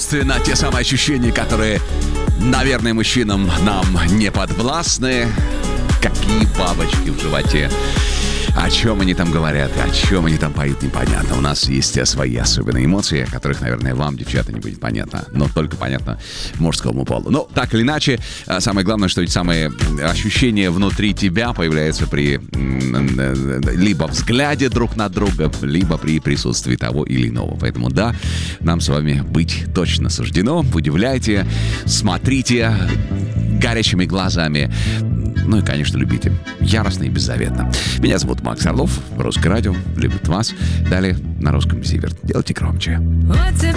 Естественно, те самые ощущения, которые, наверное, мужчинам нам не подвластны. Какие бабочки в животе. О чем они там говорят, о чем они там поют, непонятно. У нас есть свои особенные эмоции, о которых, наверное, вам, девчата, не будет понятно. Но только понятно мужскому полу. Но так или иначе, самое главное, что эти самые ощущения внутри тебя появляются при либо взгляде друг на друга, либо при присутствии того или иного. Поэтому да, нам с вами быть точно суждено. Удивляйте, смотрите горящими глазами. Ну и, конечно, любите. Яростно и беззаветно. Меня зовут Макс Орлов. Русское радио. Любит вас. Далее на русском Зиверт. Делайте громче. Вот теперь